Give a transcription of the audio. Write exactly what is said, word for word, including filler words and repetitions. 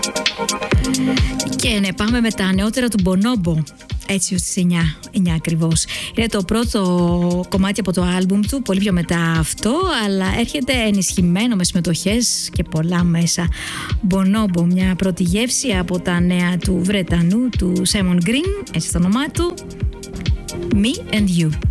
Και ναι, πάμε με τα νεότερα του Bonobo. Έτσι στις εννιά, εννιά ακριβώς. Είναι το πρώτο κομμάτι από το άλμπουμ του, πολύ πιο μετά αυτό, αλλά έρχεται ενισχυμένο με συμμετοχές και πολλά μέσα. Bonobo, μια πρώτη γεύση από τα νέα του Βρετανού, του Simon Green, έτσι το όνομά του. Me and You.